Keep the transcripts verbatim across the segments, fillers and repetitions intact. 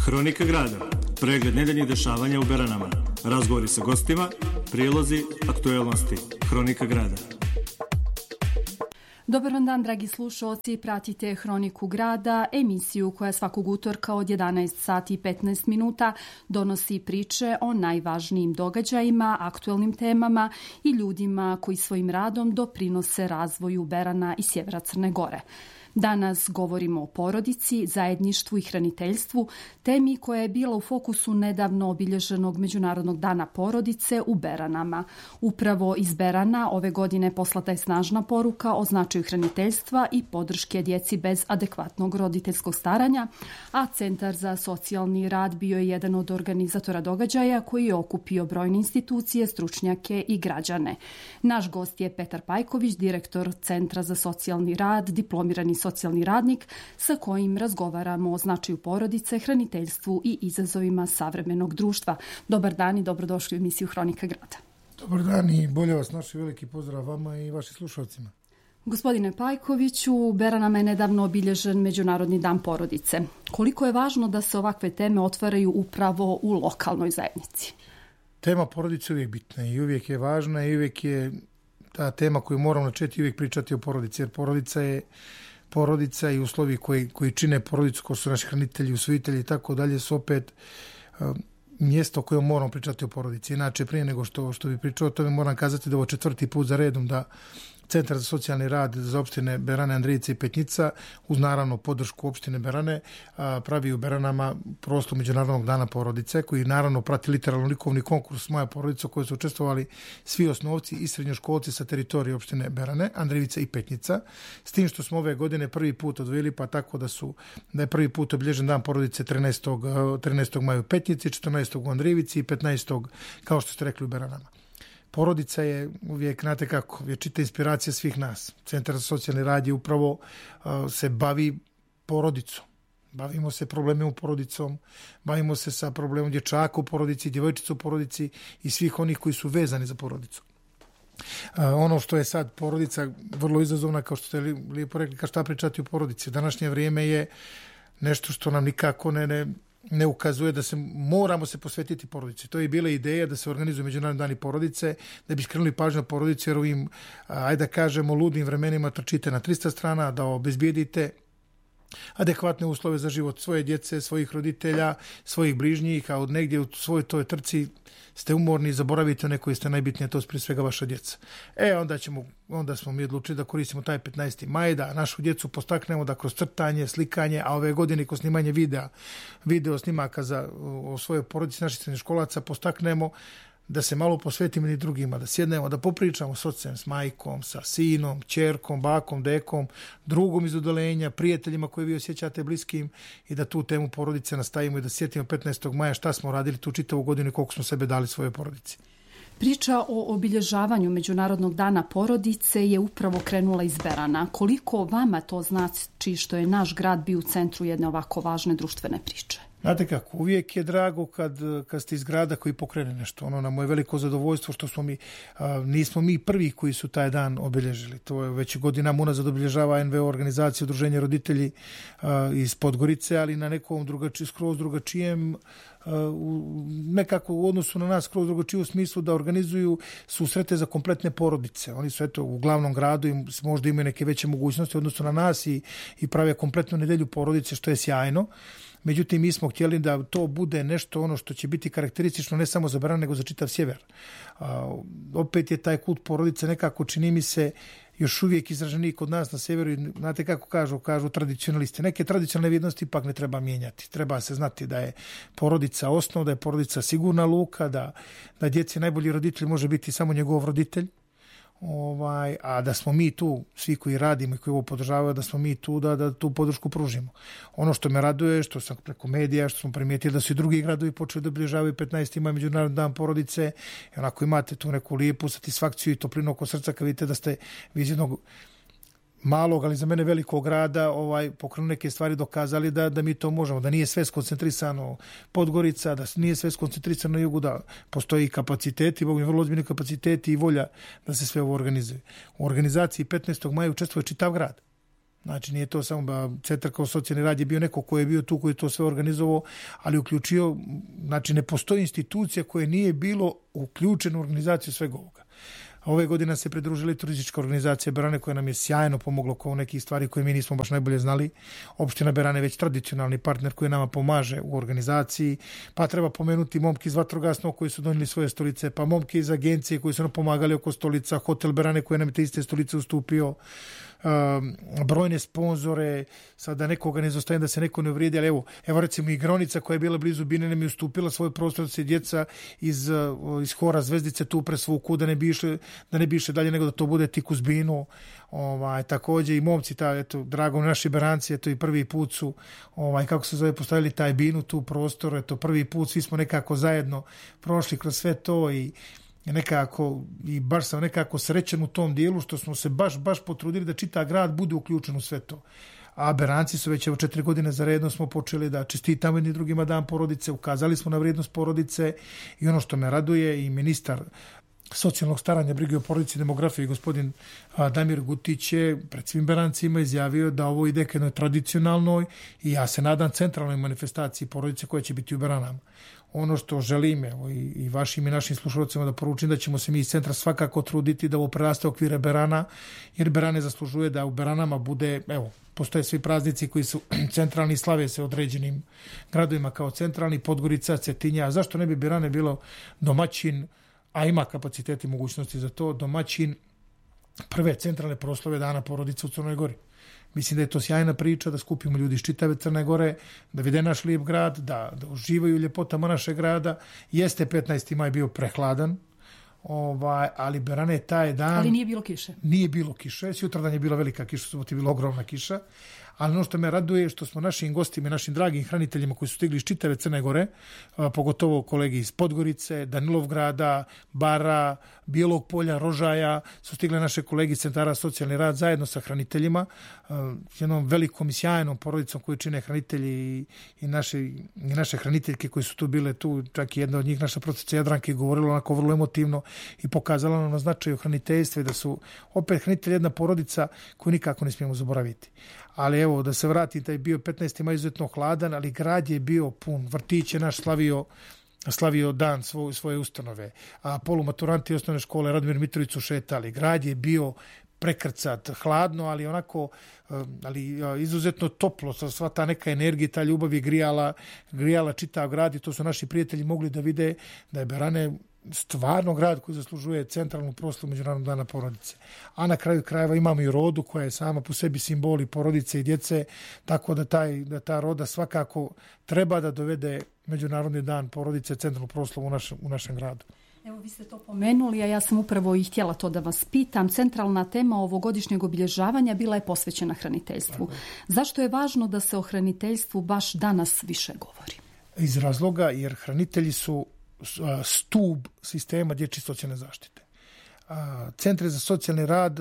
Hronika grada, pregled nedeljnih dešavanja u Beranama, razgovori sa gostima, prilozi, aktuelnosti. Hronika grada. Dobar vam dan, dragi slušalci, pratite Hroniku grada, emisiju koja svakog utorka od jedanaest sati i petnaest minuta donosi priče o najvažnijim događajima, aktuelnim temama i ljudima koji svojim radom doprinose razvoju Berana i sjevera Crne Gore. Danas govorimo o porodici, zajedništvu i hraniteljstvu, temi koja je bila u fokusu nedavno obilježenog Međunarodnog dana porodice u Beranama. Upravo iz Berana ove godine poslata je snažna poruka o značaju hraniteljstva i podrške djeci bez adekvatnog roditeljskog staranja, a Centar za socijalni rad bio je jedan od organizatora događaja koji je okupio brojne institucije, stručnjake i građane. Naš gost je Petar Pajković, direktor Centra za socijalni rad, diplomirani socijalni radnik, sa kojim razgovaramo o značaju porodice, hraniteljstvu i izazovima savremenog društva. Dobar dan i dobrodošli u emisiju Hronika grada. Dobar dan i bolje vas naši, veliki pozdrav vama i vašim slušalcima. Gospodine Pajkoviću, u Beranama je nedavno obilježen Međunarodni dan porodice. Koliko je važno da se ovakve teme otvaraju upravo u lokalnoj zajednici? Tema porodice je uvijek bitna i uvijek je važna i uvijek je ta tema koju moramo načeti uvijek pričati o porodici, jer porodica je porodica i uslovi koji, koji čine porodicu, ko su naši hranitelji, usvojitelji i tako dalje, su opet uh, mjesto koje moramo pričati o porodici. Inače, prije nego što, što bi pričao o tome, moram kazati da ovo četvrti put za redom da Centar za socijalni rad za opštine Berane, Andrijice i Petnica, uz naravno podršku opštine Berane, pravi u Beranama proslavu Međunarodnog dana porodice, koji naravno prati literalno likovni konkurs Moja porodica, u kojoj su učestvovali svi osnovci i srednjoškolci sa teritorije opštine Berane, Andrijice i Petnica, s tim što smo ove godine prvi put odvojili, pa tako da su da je prvi put obilježen dan porodice trinaestog maja u Petnici, četrnaestog u Andrijici i petnaestog kao što ste rekli u Beranama. Porodica je uvijek, znate kako, je čita inspiracija svih nas. Centar za socijalni rad je upravo uh, se bavi porodicom. Bavimo se problemima u porodicom, bavimo se sa problemom dječaka u porodici, djevojčica u porodici i svih onih koji su vezani za porodicu. Uh, ono što je sad porodica vrlo izazovna, kao što ste lijepo rekli, kao šta pričati o porodici. Današnje vrijeme je nešto što nam nikako ne... ne ne ukazuje da se moramo se posvetiti porodici. To je bila ideja da se organizuju Međunarodni dani porodice, da bi skrenuli pažnju na porodici, jer ovim, ajde da kažemo, ludim vremenima trčite na trista strana, da obezbijedite adekvatne uslove za život svoje djece, svojih roditelja, svojih bližnjih, a od negdje u svojoj toj trci ste umorni i zaboravite one koji ste najbitnije, to je prije svega vaša djeca. E, onda, ćemo, onda smo mi odlučili da koristimo taj petnaesti maj, da našu djecu postaknemo da kroz crtanje, slikanje, a ove godine kroz snimanje videa, video snimaka za, o svojoj porodici naših srednjoškolaca postaknemo da se malo posvetimo i drugima, da sjednemo, da popričamo s ocem, s majkom, sa sinom, ćerkom, bakom, dekom, drugom iz udalenja, prijateljima koje vi osjećate bliskim i da tu temu porodice nastavimo i da sjetimo petnaestog maja šta smo radili tu čitavu godinu i koliko smo sebe dali svojoj porodici. Priča o obilježavanju Međunarodnog dana porodice je upravo krenula iz Berana. Koliko vama to znači što je naš grad bio u centru jedne ovako važne društvene priče? Znate kako, uvijek je drago kad, kad ste iz grada koji pokrene nešto. Ono nam je veliko zadovoljstvo što smo mi, a, nismo mi prvi koji su taj dan obilježili. To je već godinama unazad obilježava en ve o organizacija Udruženja roditelji a, iz Podgorice, ali na nekom drugačijem, skroz drugačijem, a, u, nekako u odnosu na nas skroz drugačije u smislu da organizuju susrete za kompletne porodice. Oni su eto u glavnom gradu i možda imaju neke veće mogućnosti u odnosu na nas i, i prave kompletnu nedelju porodice, što je sjajno. Međutim, mi smo htjeli da to bude nešto ono što će biti karakteristično ne samo za Beran, nego za čitav sjever. A, opet je taj kult porodice nekako, čini mi se, još uvijek izraženiji kod nas na sjeveru. I znate kako kažu, kažu tradicionalisti. Neke tradicionalne vrijednosti ipak ne treba mijenjati. Treba se znati da je porodica osnov, da je porodica sigurna luka, da, da djeci najbolji roditelj može biti samo njegov roditelj. Ovaj, a da smo mi tu, svi koji radimo i koji ovo podržavaju, da smo mi tu da, da tu podršku pružimo. Ono što me raduje, što sam preko medija, što smo primijetili da su i drugi gradovi počeli da obilježavaju petnaesti maj Međunarodni dan porodice, i onako imate tu neku lijepu satisfakciju i toplinu oko srca kad vidite da ste iz jednog malog, ali za mene velikog grada ovaj, pokrenuli neke stvari, dokazali da, da mi to možemo, da nije sve skoncentrisano Podgorica, da nije sve skoncentrisano na jugu, da postoji kapaciteti, Bog mi vrlo ozbiljni kapaciteti i volja da se sve ovo organizuje. U organizaciji petnaestog maja učestvuje čitav grad. Znači, nije to samo centar kao socijalni rad je bio neko ko je bio tu, koji je to sve organizovao, ali uključio, znači, ne postoji institucija koja nije bilo uključena u organizaciju svega ovoga. Ove godine se pridružili turistička organizacija Berane koja nam je sjajno pomogla kao nekih stvari koje mi nismo baš najbolje znali. Opština Berane je već tradicionalni partner koji nama pomaže u organizaciji, pa treba pomenuti momke iz vatrogasnog koji su donijeli svoje stolice, pa momke iz agencije koji su nam pomagali oko stolica, hotel Berane koji nam je te iste stolice ustupio, Um, brojne sponzore, sad da nekoga ne zostaje, da se neko ne uvrijedi, ali evo, evo recimo igronica koja je bila blizu Bine nam je ustupila svoj prostor da se djeca iz, iz hora Zvezdice tu presvuku, da ne bi išle, da ne bi išle dalje nego da to bude tik uz Binu. Ovaj, također i momci, ta, eto, drago naši Beranci, eto i prvi put su, ovaj, kako se zove, postavili taj Binu tu prostor, eto prvi put, svi smo nekako zajedno prošli kroz sve to i nekako, i baš sam nekako srećen u tom dijelu što smo se baš, baš potrudili da čita grad bude uključen u sve to. A Beranci su već evo četiri godine za redno smo počeli da čestitamo jedni drugima dan porodice, ukazali smo na vrijednost porodice i ono što me raduje i ministar socijalnog staranja, brige o porodici i demografiji, gospodin Damir Gutić je pred svim Berancima izjavio da ovo ide ka jednoj tradicionalnoj i ja se nadam centralnoj manifestaciji porodice koja će biti u Beranama. Ono što želim, evo, i, i vašim i našim slušalcima da poručim da ćemo se mi iz centra svakako truditi da ovo preraste okvire Berana, jer Berane zaslužuje da u Beranama bude, evo, postoje svi praznici koji su centralni, slave se određenim gradovima kao centralni, Podgorica, Cetinja, a zašto ne bi Berane bilo domaćin, a ima kapaciteti i mogućnosti za to, domaćin prve centralne proslave Dana porodice u Crnoj Gori. Mislim da je to sjajna priča, da skupimo ljudi iz čitave Crne Gore, da vide naš lijep grad, da, da uživaju ljepotama našeg grada. Jeste petnaesti maj bio prehladan, ovaj, ali Berane taj dan... Ali nije bilo kiše. Nije bilo kiše. Sutradan je bila velika kiša, suboti je bila ogromna kiša. Ali ono što me raduje je što smo našim gostima i našim dragim hraniteljima koji su stigli iz čitave Crne Gore, a, pogotovo kolegi iz Podgorice, Danilovgrada, Bara, Bijelog polja, Rožaja, su stigle naše kolegi iz centara socijalni rad zajedno sa hraniteljima, a, jednom velikom i sjajnom porodicom koju čine hranitelji i, i, naše, i naše hraniteljke koji su tu bile tu, čak i jedna od njih, naša profesorica Jadranka, je govorila onako vrlo emotivno i pokazala nam na značaju hraniteljstva i da su opet hranitelji jedna porodica koju nikako ne smijemo zaboraviti. Ali evo, da se vratim, taj bio petnaesti maj izuzetno hladan, ali grad je bio pun. Vrtić je naš slavio, slavio dan svoj, svoje ustanove. A polumaturanti osnovne škole Radomir Mitrović su šetali. Grad je bio prekrcat, hladno, ali onako, ali izuzetno toplo. Sva ta neka energija, ta ljubav je grijala, grijala čitav grad i to su naši prijatelji mogli da vide da je Berane stvarno grad koji zaslužuje centralnu proslavu Međunarodnog dana porodice. A na kraju krajeva imamo i rodu koja je sama po sebi simboli porodice i djece, tako da, taj, da ta roda svakako treba da dovede Međunarodni dan porodice centralnu proslavu u, naš, u našem gradu. Evo, vi ste to pomenuli, a ja sam upravo i htjela to da vas pitam. Centralna tema ovogodišnjeg obilježavanja bila je posvećena hraniteljstvu. Zašto je važno da se o hraniteljstvu baš danas više govori? Iz razloga jer hranitelji su stub sistema dječje socijalne zaštite. Centre za socijalni rad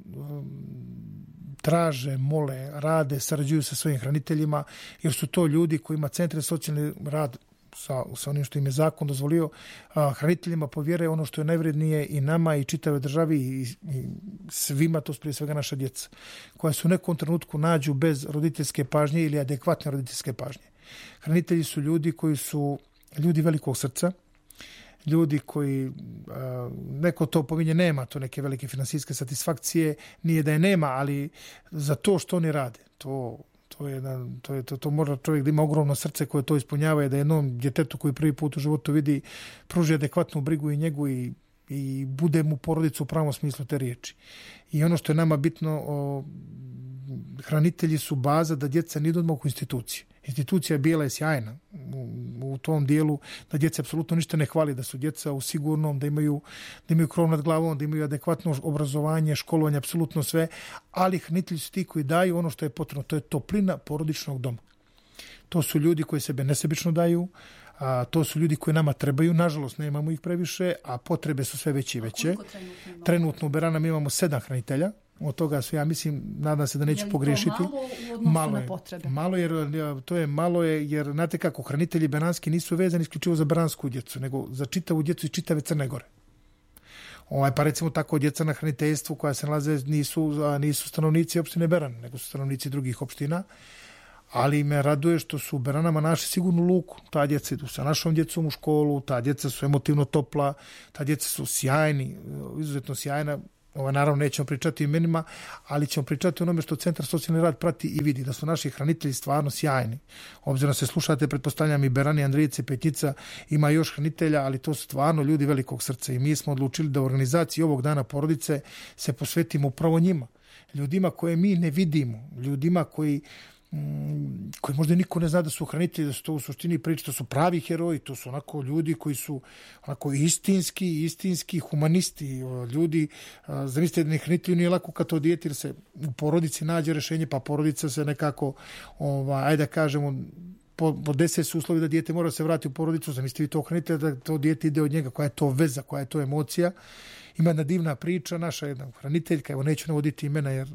traže, mole, rade, sarađuju sa svojim hraniteljima, jer su to ljudi koji ima centre za socijalni rad sa, sa onim što im je zakon dozvolio, hraniteljima povjere ono što je najvrednije i nama i čitave državi i, i svima, to prije svega naša djeca, koja su u nekom trenutku nađu bez roditeljske pažnje ili adekvatne roditeljske pažnje. Hranitelji su ljudi koji su ljudi velikog srca, ljudi koji, a, neko to pominje, nema to neke velike finansijske satisfakcije, nije da je nema, ali za to što oni rade, to, to, je, to, je, to, to mora čovjek da ima ogromno srce koje to ispunjava i da jednom djetetu koji prvi put u životu vidi, pruži adekvatnu brigu i njegu i, i bude mu porodicu u pravom smislu te riječi. I ono što je nama bitno, o, hranitelji su baza da djeca ne idu odmah u instituciju. Institucija bijela je sjajna u, u tom dijelu da djeca apsolutno ništa ne hvali, da su djeca u sigurnom, da imaju, da imaju krov nad glavom, da imaju adekvatno obrazovanje, školovanje, apsolutno sve, ali hranitelji su ti koji daju ono što je potrebno, to je toplina porodičnog doma. To su ljudi koji sebe nesebično daju, a to su ljudi koji nama trebaju, nažalost nemamo ih previše, a potrebe su sve veće i veće. Trenutno, trenutno u Beranama imamo sedam hranitelja, od toga su, ja mislim, nadam se da neću pogrešiti. Je li to malo u odnosu na potrebe? Malo, jer to je malo, je, jer znate kako, hranitelji beranski nisu vezani isključivo za beransku djecu, nego za čitavu djecu iz čitave Crne Gore. Ovaj, pa recimo tako djeca na hraniteljstvu koja se nalaze nisu, nisu stanovnici opštine Beran, nego su stanovnici drugih opština. Ali me raduje što su u Beranama našli sigurnu luku. Ta djeca idu sa našom djecom u školu, ta djeca su emotivno topla, ta djeca su sjajni, izuzetno sjajna. Ovo, naravno, nećemo pričati o imenima, ali ćemo pričati o onome što Centar socijalni rad prati i vidi, da su naši hranitelji stvarno sjajni. Obzirom se slušate, pretpostavljam i Berani, Andrijice, Petnica, ima još hranitelja, ali to su stvarno ljudi velikog srca i mi smo odlučili da u organizaciji ovog dana porodice se posvetimo upravo njima. Ljudima koje mi ne vidimo, ljudima koji koji možda niko ne zna da su hranitelji, da su to u suštini priče, to su pravi heroji, to su onako ljudi koji su onako istinski, istinski humanisti, ljudi, zamislite da ne hranitelju nije lako kad to dijete, jer se u porodici nađe rešenje, pa porodica se nekako, ovaj, ajde da kažemo, po, po deset su uslovi da dijete mora se vratiti u porodicu, zamislite vi to hranitelja, da to dijete ide od njega, koja je to veza, koja je to emocija. Ima jedna divna priča, naša jedna hraniteljka, evo neću navoditi imena jer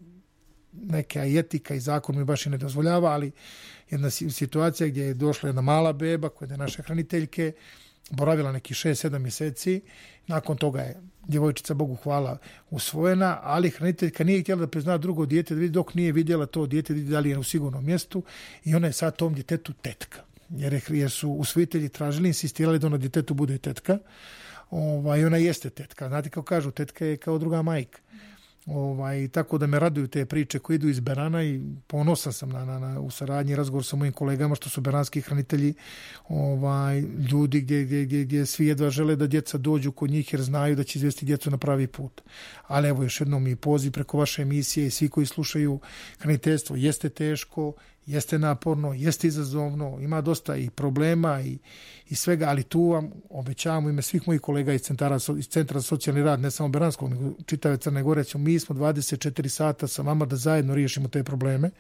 neka i etika i zakon mi baš i ne dozvoljava, ali jedna situacija gdje je došla jedna mala beba koja je naše hraniteljke, boravila neki šest sedam mjeseci, nakon toga je djevojčica, Bogu hvala, usvojena, ali hraniteljka nije htjela da prizna drugo dijete, da vidi dok nije vidjela to dijete, da li je u sigurnom mjestu, i ona je sad tom djetetu tetka, jer, je, jer su usvojitelji tražili, insistirali da ona djetetu bude tetka, ovaj, ona jeste tetka, znate kako kažu, tetka je kao druga majka. Ovaj, tako da me raduju te priče koje idu iz Berana i ponosan sam na, na, na, u saradnji razgovor sa mojim kolegama što su beranski hranitelji, ovaj, ljudi gdje, gdje, gdje, gdje svi jedva žele da djeca dođu kod njih jer znaju da će izvesti djecu na pravi put. Ali evo još jednom i poziv preko vaše emisije i svi koji slušaju, hraniteljstvo jeste teško, jeste naporno, jeste izazovno, ima dosta i problema i, i svega, ali tu vam obećavam u ime svih mojih kolega iz centara, iz Centra za socijalni rad, ne samo Beranskog, nego čitave Crne Gore, mi smo dvadeset četiri sata sa vama da zajedno riješimo te probleme.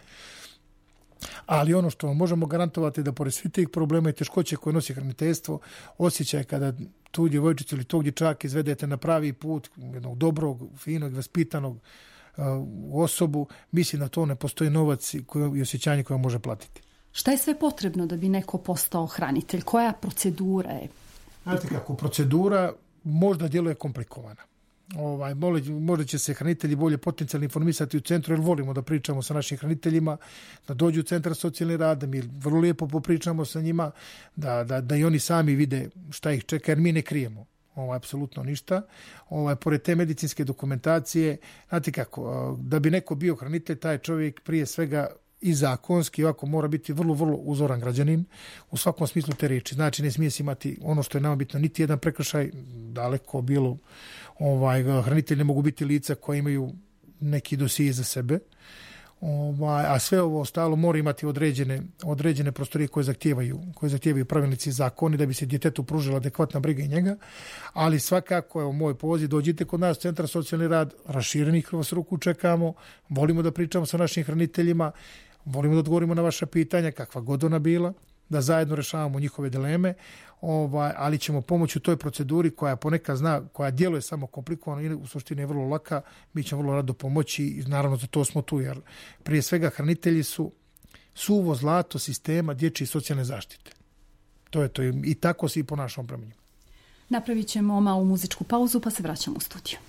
Ali ono što možemo garantovati da pored svih tih problema i teškoće koje nosi hraniteljstvo, osjećaj kada tu djevojčicu ili tog dječaka izvedete na pravi put, jednog dobrog, finog, vaspitanog uh, osobu, mislim da to ne postoji novac i osjećanje koje može platiti. Šta je sve potrebno da bi neko postao hranitelj? Koja procedura je? Znate kako, procedura možda djeluje komplikovana. Ovaj, možda će se hranitelji bolje potencijalno informisati u centru, jer volimo da pričamo sa našim hraniteljima, da dođu u Centar socijalni rad, da mi vrlo lijepo popričamo sa njima, da, da, da i oni sami vide šta ih čeka, jer mi ne krijemo ovaj, apsolutno ništa. Ovaj, pored te medicinske dokumentacije, znate kako, da bi neko bio hranitelj, taj čovjek prije svega i zakonski ovako mora biti vrlo, vrlo uzoran građanin u svakom smislu te riječi. Znači ne smije se imati ono što je nama bitno, niti jedan prekršaj, daleko bilo, ovaj, hranitelji ne mogu biti lica koji imaju neki dosije za sebe, ovaj, a sve ovo ostalo mora imati određene, određene prostorije koje zahtijevaju, koje zahtijevaju pravilnici i zakoni da bi se djetetu pružila adekvatna briga i njega, ali svakako, evo moj poziv, dođite kod nas u Centar socijalni rad, raširenih vas ruku čekamo, volimo da pričamo sa našim hraniteljima, volimo da odgovorimo na vaša pitanja, kakva god ona bila, da zajedno rešavamo njihove dileme, ovaj, ali ćemo pomoći u toj proceduri koja ponekad zna, koja djeluje samo komplikovano i u suštini je vrlo laka, mi ćemo vrlo rado pomoći i naravno za to smo tu, jer prije svega hranitelji su suvo zlato sistema dječje i socijalne zaštite. To je to i tako se i ponašamo prema njima. Napravit ćemo malu muzičku pauzu pa se vraćamo u studiju.